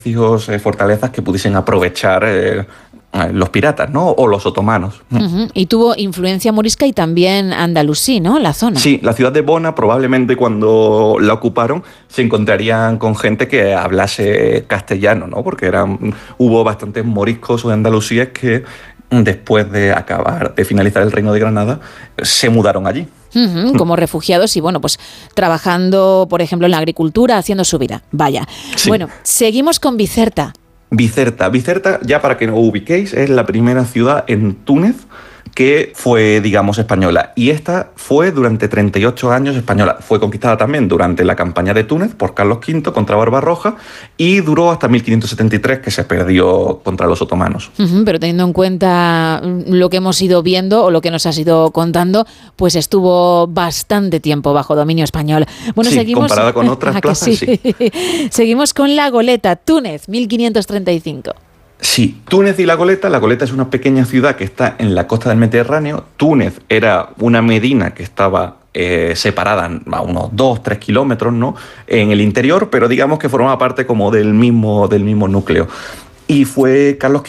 fortalezas que pudiesen aprovechar los piratas, ¿no? O los otomanos. Uh-huh. Y tuvo influencia morisca y también andalusí, ¿no? La zona. Sí, la ciudad de Bona probablemente cuando la ocuparon se encontrarían con gente que hablase castellano, ¿no? Porque hubo bastantes moriscos o andalusíes que después de finalizar el Reino de Granada, se mudaron allí. Uh-huh, como refugiados y, bueno, pues trabajando, por ejemplo, en la agricultura, haciendo su vida. Vaya. Sí. Bueno, seguimos con Bizerta. Bizerta, ya para que os ubiquéis, es la primera ciudad en Túnez que fue, digamos, española. Y esta fue durante 38 años española. Fue conquistada también durante la campaña de Túnez por Carlos V contra Barbarroja y duró hasta 1573, que se perdió contra los otomanos. Uh-huh, pero teniendo en cuenta lo que hemos ido viendo o lo que nos has ido contando, pues estuvo bastante tiempo bajo dominio español. Bueno, sí, seguimos comparada con otras plazas, sí. Seguimos con La Goleta, Túnez, 1535. Sí, Túnez y La Goleta es una pequeña ciudad que está en la costa del Mediterráneo. Túnez era una medina que estaba separada a unos 2-3 kilómetros, ¿no? En el interior, pero digamos que formaba parte como del mismo núcleo. Y fue Carlos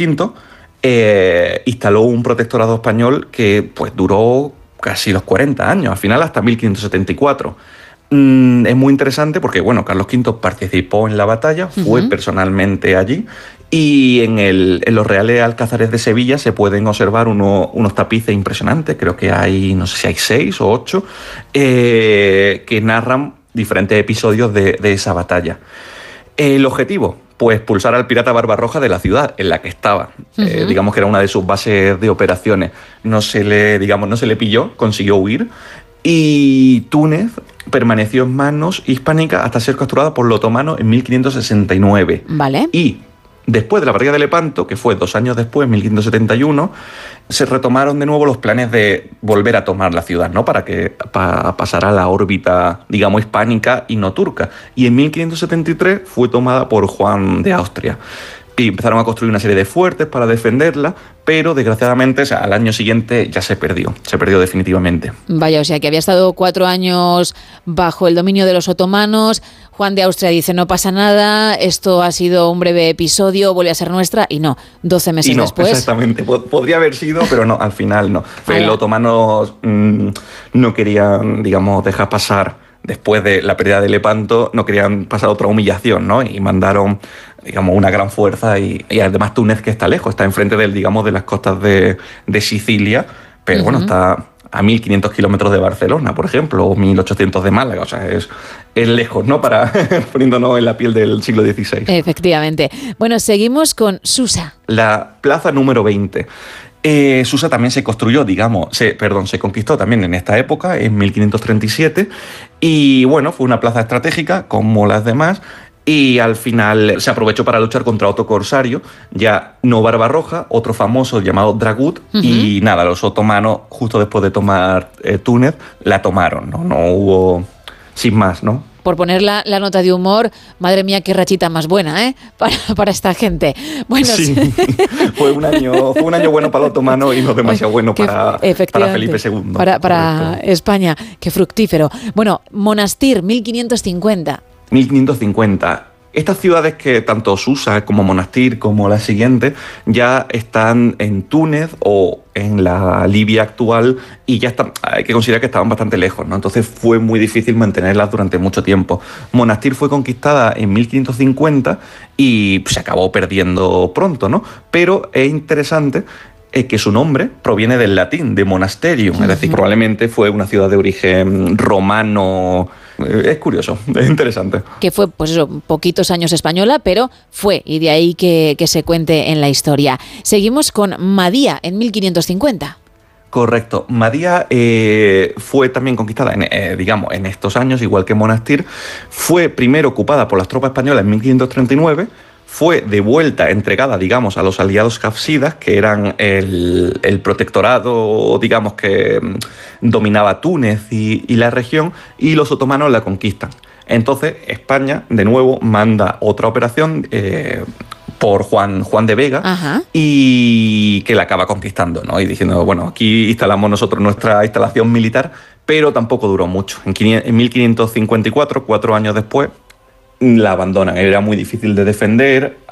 V, instaló un protectorado español que pues duró casi los 40 años, al final hasta 1574. Es muy interesante porque, bueno, Carlos V participó en la batalla, fue personalmente allí, y en los Reales Alcázares de Sevilla se pueden observar unos tapices impresionantes, creo que hay, no sé si hay 6 o 8, que narran diferentes episodios de esa batalla. El objetivo, pues expulsar al pirata Barbarroja de la ciudad en la que estaba. Digamos que era una de sus bases de operaciones. No se le pilló, consiguió huir. Y Túnez permaneció en manos hispánicas hasta ser capturada por los otomanos en 1569. Vale. Y después de la batalla de Lepanto, que fue 2 años después, en 1571, se retomaron de nuevo los planes de volver a tomar la ciudad, ¿no? Para pasar a la órbita, digamos, hispánica y no turca. Y en 1573 fue tomada por Juan de Austria. Y empezaron a construir una serie de fuertes para defenderla, pero desgraciadamente, al año siguiente ya se perdió definitivamente. Vaya, o sea que había estado 4 años bajo el dominio de los otomanos. Juan de Austria dice, no pasa nada, esto ha sido un breve episodio, vuelve a ser nuestra, y no, 12 meses después. Exactamente, podría haber sido, pero no, al final no. Los otomanos no querían, digamos, dejar pasar, después de la pérdida de Lepanto, no querían pasar otra humillación, ¿no? Y mandaron, digamos, una gran fuerza y además Túnez, que está lejos, está enfrente de las costas de Sicilia, pero bueno, está a 1.500 kilómetros de Barcelona, por ejemplo, o 1.800 de Málaga, o sea, es lejos, ¿no? Poniéndonos en la piel del siglo XVI. Efectivamente. Bueno, seguimos con Susa. La plaza número 20. Susa también se construyó, se conquistó también en esta época, en 1537, y bueno, fue una plaza estratégica, como las demás, y al final se aprovechó para luchar contra otro corsario, ya no Barbarroja, otro famoso llamado Dragut, y nada, los otomanos, justo después de tomar Túnez, la tomaron, no hubo, sin más, ¿no? Por poner la nota de humor, madre mía, qué rachita más buena, ¿eh? Para esta gente. Bueno, sí. Fue un año bueno para los otomanos y no demasiado bueno para Felipe II. Para España, qué fructífero. Bueno, Monastir, 1550. 1550. Estas ciudades que tanto Susa como Monastir como las siguientes ya están en Túnez o en la Libia actual y ya están, hay que considerar que estaban bastante lejos, ¿no? Entonces fue muy difícil mantenerlas durante mucho tiempo. Monastir fue conquistada en 1550 y se acabó perdiendo pronto, ¿no? Pero es interesante que su nombre proviene del latín, de monasterium, es decir, probablemente fue una ciudad de origen romano. Es curioso, es interesante. Que fue, pues eso, poquitos años española, pero fue, y de ahí que se cuente en la historia. Seguimos con Madía, en 1550. Correcto. Madía fue también conquistada, en estos años, igual que Monastir. Fue primero ocupada por las tropas españolas en 1539, fue de vuelta entregada, digamos, a los aliados hafsidas, que eran el protectorado, digamos, que dominaba Túnez y la región, y los otomanos la conquistan. Entonces, España, de nuevo, manda otra operación por Juan de Vega, y que la acaba conquistando, ¿no? Y diciendo, bueno, aquí instalamos nosotros nuestra instalación militar, pero tampoco duró mucho. En 1554, 4 años después, la abandonan. Era muy difícil de defender.